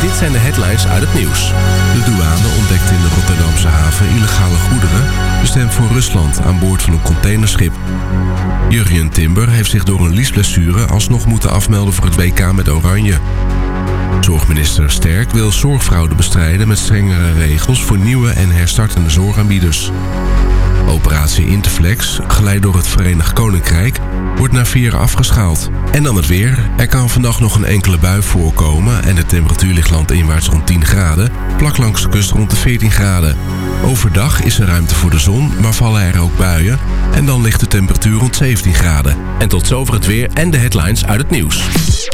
Dit zijn de headlines uit het nieuws. De douane ontdekte in de Rotterdamse haven illegale goederen, bestemd voor Rusland, aan boord van een containerschip. Jurjen Timber heeft zich door een liesblessure alsnog moeten afmelden voor het WK met Oranje. Zorgminister Sterk wil zorgfraude bestrijden met strengere regels voor nieuwe en herstartende zorgaanbieders. Operatie Interflex, geleid door het Verenigd Koninkrijk, wordt na 4 afgeschaald. En dan het weer. Er kan vannacht nog een enkele bui voorkomen en de temperatuur ligt landinwaarts rond 10 graden, vlak langs de kust rond de 14 graden. Overdag is er ruimte voor de zon, maar vallen er ook buien en dan ligt de temperatuur rond 17 graden. En tot zover het weer en de headlines uit het nieuws.